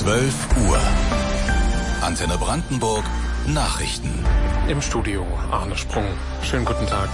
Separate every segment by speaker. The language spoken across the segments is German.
Speaker 1: 12 Uhr. Antenne Brandenburg Nachrichten.
Speaker 2: Im Studio Arne Sprung. Schönen guten Tag.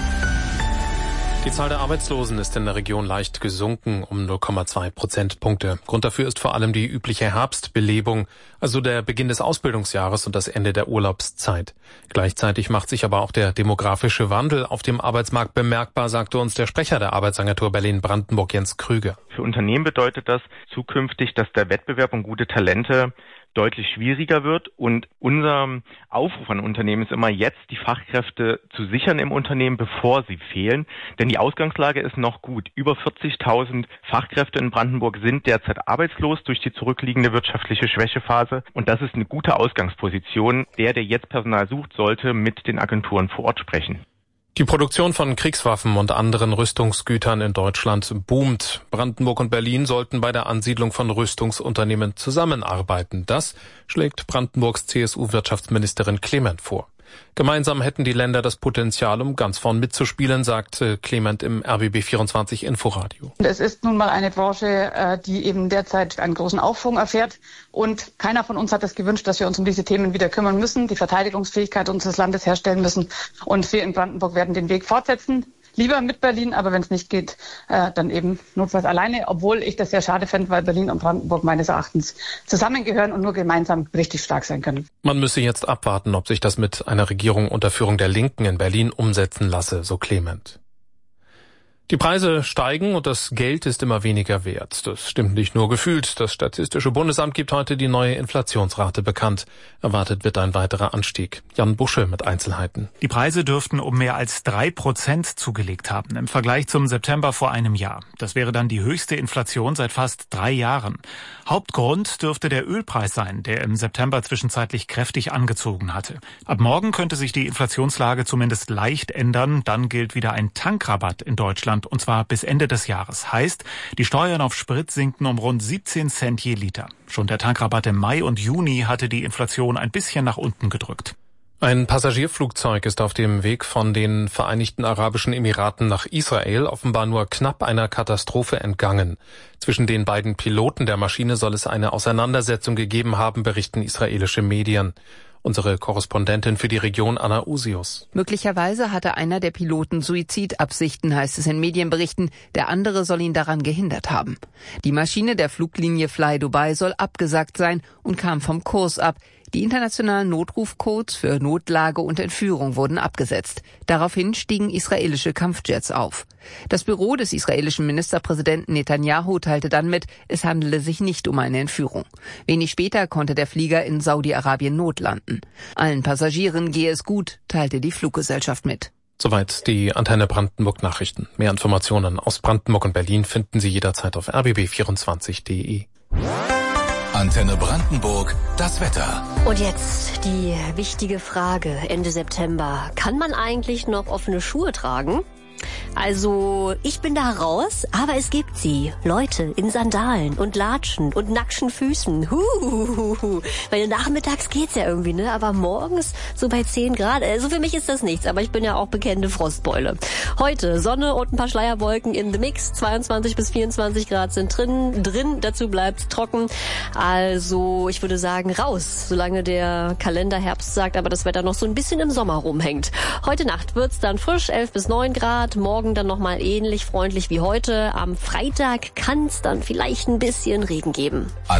Speaker 2: Die Zahl der Arbeitslosen ist in der Region leicht gesunken um 0,2 Prozentpunkte. Grund dafür ist vor allem die übliche Herbstbelebung, also der Beginn des Ausbildungsjahres und das Ende der Urlaubszeit. Gleichzeitig macht sich aber auch der demografische Wandel auf dem Arbeitsmarkt bemerkbar, sagte uns der Sprecher der Arbeitsagentur Berlin-Brandenburg, Jens Krüger.
Speaker 3: Für Unternehmen bedeutet das zukünftig, dass der Wettbewerb um gute Talente deutlich schwieriger wird, und unser Aufruf an Unternehmen ist immer jetzt, die Fachkräfte zu sichern im Unternehmen, bevor sie fehlen, denn die Ausgangslage ist noch gut. Über 40.000 Fachkräfte in Brandenburg sind derzeit arbeitslos durch die zurückliegende wirtschaftliche Schwächephase, und das ist eine gute Ausgangsposition. Der jetzt Personal sucht, sollte mit den Agenturen vor Ort sprechen.
Speaker 2: Die Produktion von Kriegswaffen und anderen Rüstungsgütern in Deutschland boomt. Brandenburg und Berlin sollten bei der Ansiedlung von Rüstungsunternehmen zusammenarbeiten. Das schlägt Brandenburgs CSU-Wirtschaftsministerin Clement vor. Gemeinsam hätten die Länder das Potenzial, um ganz vorn mitzuspielen, sagte Clement im RBB24 Inforadio.
Speaker 4: Es ist nun mal eine Branche, die eben derzeit einen großen Aufschwung erfährt. Und keiner von uns hat es gewünscht, dass wir uns um diese Themen wieder kümmern müssen, die Verteidigungsfähigkeit unseres Landes herstellen müssen. Und wir in Brandenburg werden den Weg fortsetzen. Lieber mit Berlin, aber wenn es nicht geht, dann eben notfalls alleine. Obwohl ich das sehr schade fände, weil Berlin und Brandenburg meines Erachtens zusammengehören und nur gemeinsam richtig stark sein können.
Speaker 2: Man müsse jetzt abwarten, ob sich das mit einer Regierung unter Führung der Linken in Berlin umsetzen lasse, so Clement. Die Preise steigen und das Geld ist immer weniger wert. Das stimmt nicht nur gefühlt. Das Statistische Bundesamt gibt heute die neue Inflationsrate bekannt. Erwartet wird ein weiterer Anstieg. Jan Busche mit Einzelheiten.
Speaker 5: Die Preise dürften um mehr als 3% zugelegt haben im Vergleich zum September vor einem Jahr. Das wäre dann die höchste Inflation seit fast 3 Jahren. Hauptgrund dürfte der Ölpreis sein, der im September zwischenzeitlich kräftig angezogen hatte. Ab morgen könnte sich die Inflationslage zumindest leicht ändern. Dann gilt wieder ein Tankrabatt in Deutschland, und zwar bis Ende des Jahres. Heißt, die Steuern auf Sprit sinken um rund 17 Cent je Liter. Schon der Tankrabatt im Mai und Juni hatte die Inflation ein bisschen nach unten gedrückt.
Speaker 2: Ein Passagierflugzeug ist auf dem Weg von den Vereinigten Arabischen Emiraten nach Israel offenbar nur knapp einer Katastrophe entgangen. Zwischen den beiden Piloten der Maschine soll es eine Auseinandersetzung gegeben haben, berichten israelische Medien. Unsere Korrespondentin für die Region, Anna Usius.
Speaker 6: Möglicherweise hatte einer der Piloten Suizidabsichten, heißt es in Medienberichten. Der andere soll ihn daran gehindert haben. Die Maschine der Fluglinie Fly Dubai soll abgesagt sein und kam vom Kurs ab. Die internationalen Notrufcodes für Notlage und Entführung wurden abgesetzt. Daraufhin stiegen israelische Kampfjets auf. Das Büro des israelischen Ministerpräsidenten Netanyahu teilte dann mit, es handele sich nicht um eine Entführung. Wenig später konnte der Flieger in Saudi-Arabien notlanden. Allen Passagieren gehe es gut, teilte die Fluggesellschaft mit.
Speaker 2: Soweit die Antenne Brandenburg Nachrichten. Mehr Informationen aus Brandenburg und Berlin finden Sie jederzeit auf rbb24.de.
Speaker 1: Antenne Brandenburg, das Wetter.
Speaker 7: Und jetzt die wichtige Frage, Ende September. Kann man eigentlich noch offene Schuhe tragen? Also, ich bin da raus, aber es gibt sie. Leute in Sandalen und Latschen und nackten Füßen. Weil nachmittags geht's ja irgendwie, ne? Aber morgens so bei 10 Grad. Also für mich ist das nichts, aber ich bin ja auch bekannte Frostbeule. Heute Sonne und ein paar Schleierwolken in the Mix. 22 bis 24 Grad sind drin. Dazu bleibt's trocken. Also, ich würde sagen, raus, solange der Kalender Herbst sagt, aber das Wetter noch so ein bisschen im Sommer rumhängt. Heute Nacht wird's dann frisch, 11 bis 9 Grad. Morgen dann nochmal ähnlich freundlich wie heute. Am Freitag kann es dann vielleicht ein bisschen Regen geben.